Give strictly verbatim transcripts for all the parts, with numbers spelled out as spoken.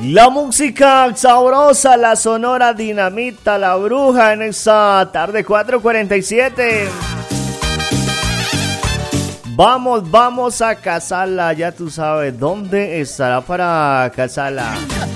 La música sabrosa, la sonora dinamita, la bruja en esa tarde cuatro cuarenta y siete. Vamos, vamos a casarla, ya tú sabes dónde estará para casarla.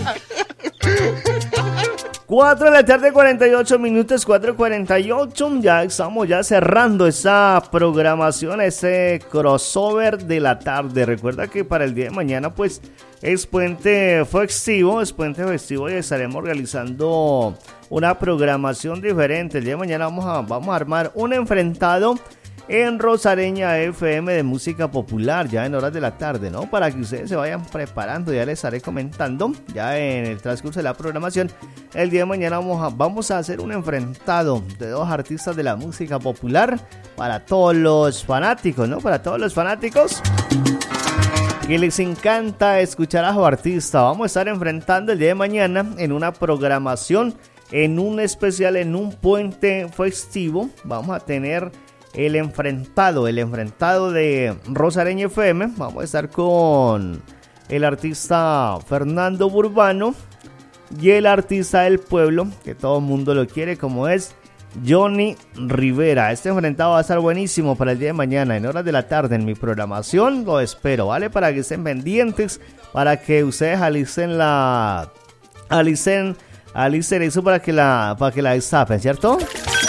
cuatro de la tarde, cuarenta y ocho minutos, cuatro cuarenta y ocho. Ya estamos ya cerrando esa programación, ese crossover de la tarde. Recuerda que para el día de mañana, pues, es puente festivo, es puente festivo y estaremos realizando una programación diferente. El día de mañana vamos a, vamos a armar un enfrentado en Rosareña F M de música popular, ya en horas de la tarde, ¿no? Para que ustedes se vayan preparando, ya les estaré comentando, ya en el transcurso de la programación. El día de mañana vamos a, vamos a hacer un enfrentado de dos artistas de la música popular para todos los fanáticos, ¿no? Para todos los fanáticos que les encanta escuchar a su artista. Vamos a estar enfrentando el día de mañana en una programación, en un especial, en un puente festivo. Vamos a tener el enfrentado, el enfrentado de Rosareña F M. Vamos a estar con el artista Fernando Burbano y el artista del pueblo, que todo el mundo lo quiere, como es Johnny Rivera. Este enfrentado va a estar buenísimo para el día de mañana, en horas de la tarde, en mi programación. Lo espero, ¿vale? Para que estén pendientes, para que ustedes alicen la... Alicen, alicen eso para que la, para que la destapen, ¿cierto?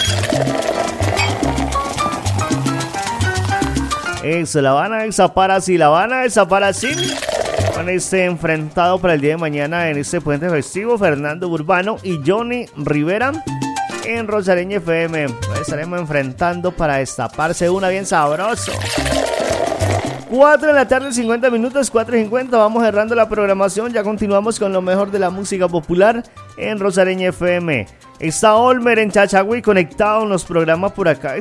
Eso, la van a destapar así, la van a destapar así. Con este enfrentado para el día de mañana en este puente festivo, Fernando Urbano y Johnny Rivera en Rosareña F M. Pues estaremos enfrentando para destaparse una bien sabroso. cuatro de la tarde, cincuenta minutos, cuatro y cincuenta. Vamos cerrando la programación. Ya continuamos con lo mejor de la música popular en Rosareña F M. Está Olmer en Chachagüí conectado en los programas por acá.